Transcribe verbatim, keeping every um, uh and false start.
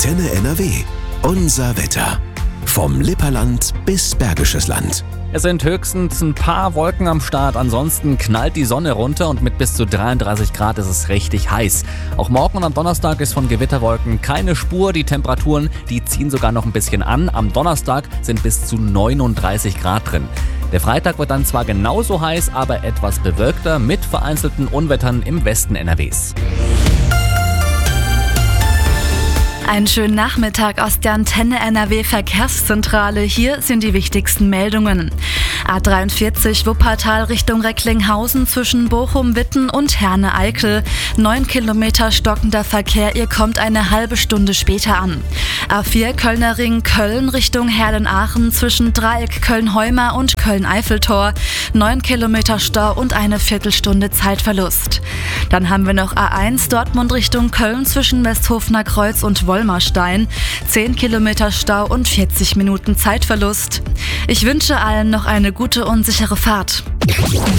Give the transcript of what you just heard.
Antenne N R W. Unser Wetter. Vom Lipperland bis Bergisches Land. Es sind höchstens ein paar Wolken am Start, ansonsten knallt die Sonne runter und mit bis zu dreiunddreißig Grad ist es richtig heiß. Auch morgen und am Donnerstag ist von Gewitterwolken keine Spur. Die Temperaturen, die ziehen sogar noch ein bisschen an. Am Donnerstag sind bis zu neununddreißig Grad drin. Der Freitag wird dann zwar genauso heiß, aber etwas bewölkter mit vereinzelten Unwettern im Westen N R Ws. Einen schönen Nachmittag aus der Antenne N R W Verkehrszentrale. Hier sind die wichtigsten Meldungen. A dreiundvierzig Wuppertal Richtung Recklinghausen zwischen Bochum, Witten und Herne-Eickel. Neun Kilometer stockender Verkehr, ihr kommt eine halbe Stunde später an. A vier Kölner Ring Köln Richtung Herlen-Aachen zwischen Dreieck Köln-Heumer und Köln-Eiffeltor. Neun Kilometer Stau und eine Viertelstunde Zeitverlust. Dann haben wir noch A eins Dortmund Richtung Köln zwischen Westhofener Kreuz und Wollmerstein. Zehn Kilometer Stau und vierzig Minuten Zeitverlust. Ich wünsche allen noch eine gute und sichere Fahrt.